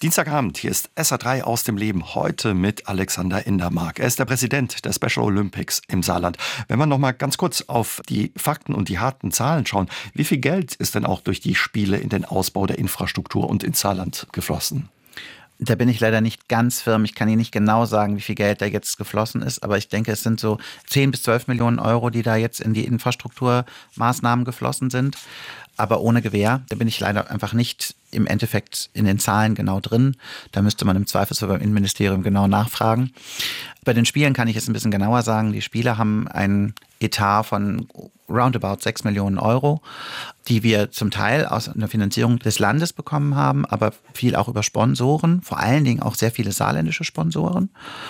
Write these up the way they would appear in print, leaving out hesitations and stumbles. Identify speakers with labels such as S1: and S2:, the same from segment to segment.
S1: Dienstagabend, hier ist SA3 aus dem Leben, heute mit Alexander Indermark. Er ist der Präsident der Special Olympics im Saarland. Wenn wir noch mal ganz kurz auf die Fakten und die harten Zahlen schauen, wie viel Geld ist denn auch durch die Spiele in den Ausbau der Infrastruktur und ins Saarland geflossen?
S2: Da bin ich leider nicht ganz firm. Ich kann Ihnen nicht genau sagen, wie viel Geld da jetzt geflossen ist. Aber ich denke, es sind so 10 bis 12 Millionen Euro, die da jetzt in die Infrastrukturmaßnahmen geflossen sind. Aber ohne Gewähr. Da bin ich leider einfach nicht im Endeffekt in den Zahlen genau drin. Da müsste man im Zweifelsfall beim Innenministerium genau nachfragen. Bei den Spielen kann ich es ein bisschen genauer sagen. Die Spiele haben einen Etat von roundabout 6 Millionen Euro, die wir zum Teil aus einer Finanzierung des Landes bekommen haben, aber viel auch über Sponsoren, vor allen Dingen auch sehr viele saarländische Sponsoren.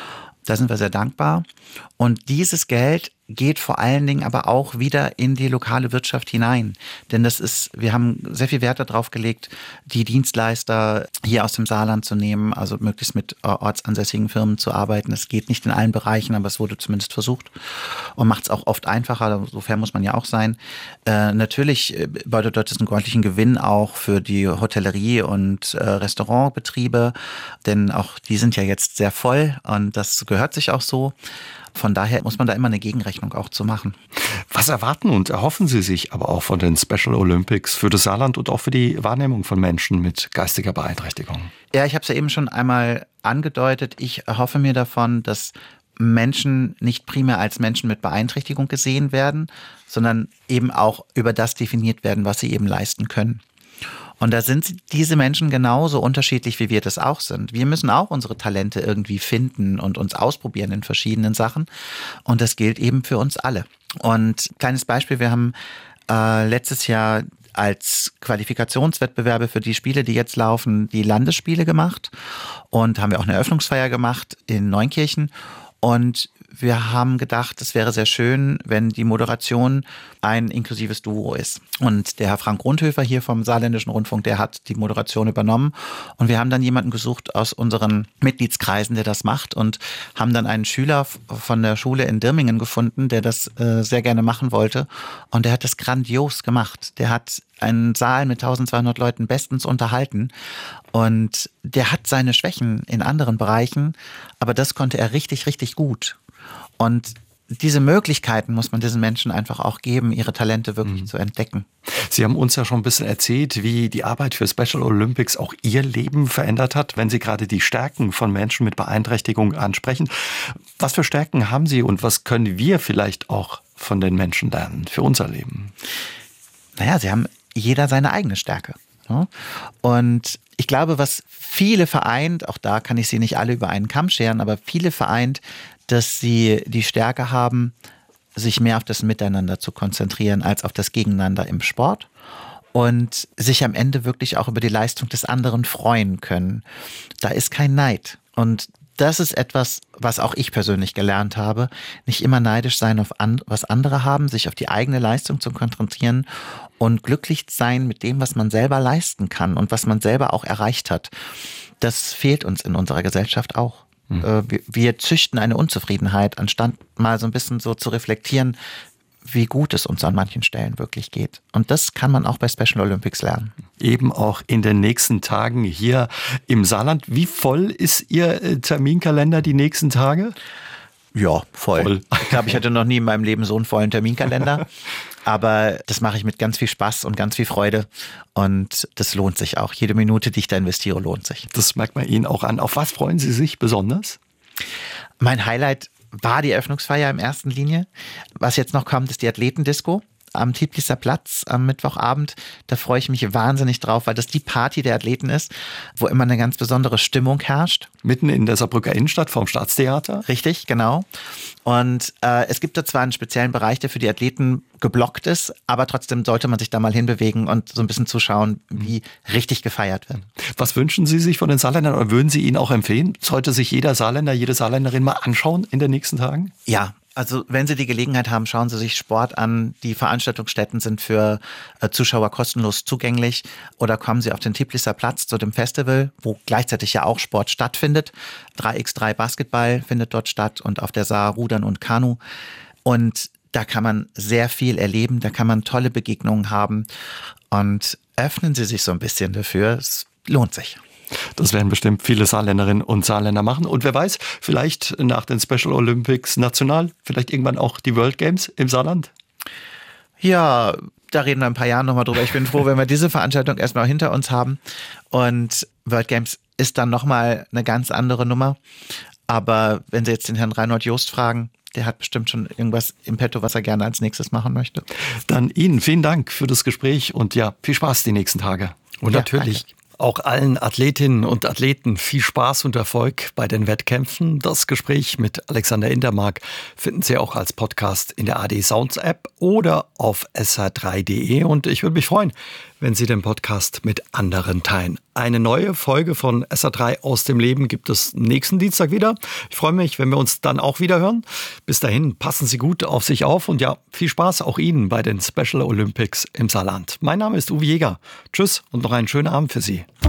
S2: Da sind wir sehr dankbar. Und dieses Geld geht vor allen Dingen aber auch wieder in die lokale Wirtschaft hinein. Denn wir haben sehr viel Wert darauf gelegt, die Dienstleister hier aus dem Saarland zu nehmen, also möglichst mit ortsansässigen Firmen zu arbeiten. Es geht nicht in allen Bereichen, aber es wurde zumindest versucht und macht es auch oft einfacher. So fair muss man ja auch sein. Natürlich bedeutet das einen ordentlichen Gewinn auch für die Hotellerie und Restaurantbetriebe, denn auch die sind ja jetzt sehr voll und das gehört sich auch so. Von daher muss man da immer eine Gegenrechnung auch zu machen.
S1: Was erwarten und erhoffen Sie sich aber auch von den Special Olympics für das Saarland und auch für die Wahrnehmung von Menschen mit geistiger Beeinträchtigung?
S2: Ja, ich habe es ja eben schon einmal angedeutet. Ich erhoffe mir davon, dass Menschen nicht primär als Menschen mit Beeinträchtigung gesehen werden, sondern eben auch über das definiert werden, was sie eben leisten können. Und da sind diese Menschen genauso unterschiedlich, wie wir das auch sind. Wir müssen auch unsere Talente irgendwie finden und uns ausprobieren in verschiedenen Sachen. Und das gilt eben für uns alle. Und kleines Beispiel, wir haben letztes Jahr als Qualifikationswettbewerbe für die Spiele, die jetzt laufen, die Landesspiele gemacht. Und haben wir auch eine Eröffnungsfeier gemacht in Neunkirchen. Und wir haben gedacht, es wäre sehr schön, wenn die Moderation ein inklusives Duo ist. Und der Herr Frank Rundhöfer hier vom Saarländischen Rundfunk, der hat die Moderation übernommen. Und wir haben dann jemanden gesucht aus unseren Mitgliedskreisen, der das macht. Und haben dann einen Schüler von der Schule in Dirmingen gefunden, der das sehr gerne machen wollte. Und der hat das grandios gemacht. Der hat einen Saal mit 1200 Leuten bestens unterhalten. Und der hat seine Schwächen in anderen Bereichen, aber das konnte er richtig, richtig gut. Und diese Möglichkeiten muss man diesen Menschen einfach auch geben, ihre Talente wirklich zu entdecken.
S1: Sie haben uns ja schon ein bisschen erzählt, wie die Arbeit für Special Olympics auch Ihr Leben verändert hat, wenn Sie gerade die Stärken von Menschen mit Beeinträchtigung ansprechen. Was für Stärken haben Sie und was können wir vielleicht auch von den Menschen lernen für unser Leben?
S2: Naja, sie haben jeder seine eigene Stärke. Und ich glaube, was viele vereint, auch da kann ich sie nicht alle über einen Kamm scheren, aber viele vereint, dass sie die Stärke haben, sich mehr auf das Miteinander zu konzentrieren als auf das Gegeneinander im Sport und sich am Ende wirklich auch über die Leistung des anderen freuen können. Da ist kein Neid. Und das ist etwas, was auch ich persönlich gelernt habe. Nicht immer neidisch sein auf was andere haben, sich auf die eigene Leistung zu konzentrieren und glücklich sein mit dem, was man selber leisten kann und was man selber auch erreicht hat. Das fehlt uns in unserer Gesellschaft auch. Wir züchten eine Unzufriedenheit, anstatt mal so ein bisschen so zu reflektieren, wie gut es uns an manchen Stellen wirklich geht. Und das kann man auch bei Special Olympics lernen.
S1: Eben auch in den nächsten Tagen hier im Saarland. Wie voll ist Ihr Terminkalender die nächsten Tage?
S2: Ja, voll. Ich glaube, ich hatte noch nie in meinem Leben so einen vollen Terminkalender. Aber das mache ich mit ganz viel Spaß und ganz viel Freude. Und das lohnt sich auch. Jede Minute, die ich da investiere, lohnt sich.
S1: Das merkt man Ihnen auch an. Auf was freuen Sie sich besonders?
S2: Mein Highlight war die Eröffnungsfeier in erster Linie. Was jetzt noch kommt, ist die Athletendisco am Tieplitzter Platz am Mittwochabend. Da freue ich mich wahnsinnig drauf, weil das die Party der Athleten ist, wo immer eine ganz besondere Stimmung herrscht.
S1: Mitten in der Saarbrücker Innenstadt vorm Staatstheater?
S2: Richtig, genau. Und es gibt da zwar einen speziellen Bereich, der für die Athleten geblockt ist, aber trotzdem sollte man sich da mal hinbewegen und so ein bisschen zuschauen, wie richtig gefeiert wird.
S1: Was wünschen Sie sich von den Saarländern oder würden Sie ihnen auch empfehlen? Sollte sich jeder Saarländer, jede Saarländerin mal anschauen in den nächsten Tagen?
S2: Ja. Also wenn Sie die Gelegenheit haben, schauen Sie sich Sport an. Die Veranstaltungsstätten sind für Zuschauer kostenlos zugänglich. Oder kommen Sie auf den Tieplitzter Platz zu dem Festival, wo gleichzeitig ja auch Sport stattfindet. 3x3 Basketball findet dort statt und auf der Saar Rudern und Kanu. Und da kann man sehr viel erleben, da kann man tolle Begegnungen haben. Und öffnen Sie sich so ein bisschen dafür. Es lohnt sich.
S1: Das werden bestimmt viele Saarländerinnen und Saarländer machen. Und wer weiß, vielleicht nach den Special Olympics national, vielleicht irgendwann auch die World Games im Saarland?
S2: Ja, da reden wir in ein paar Jahren nochmal drüber. Ich bin froh, wenn wir diese Veranstaltung erstmal hinter uns haben. Und World Games ist dann nochmal eine ganz andere Nummer. Aber wenn Sie jetzt den Herrn Reinhold Jost fragen, der hat bestimmt schon irgendwas im Petto, was er gerne als nächstes machen möchte.
S1: Dann Ihnen vielen Dank für das Gespräch und ja, viel Spaß die nächsten Tage. Und natürlich auch allen Athletinnen und Athleten viel Spaß und Erfolg bei den Wettkämpfen. Das Gespräch mit Alexander Indermark finden Sie auch als Podcast in der AD Sounds App oder auf sr3.de. Und ich würde mich freuen, wenn Sie den Podcast mit anderen teilen. Eine neue Folge von SR3 aus dem Leben gibt es nächsten Dienstag wieder. Ich freue mich, wenn wir uns dann auch wieder hören. Bis dahin, passen Sie gut auf sich auf und ja, viel Spaß auch Ihnen bei den Special Olympics im Saarland. Mein Name ist Uwe Jäger. Tschüss und noch einen schönen Abend für Sie.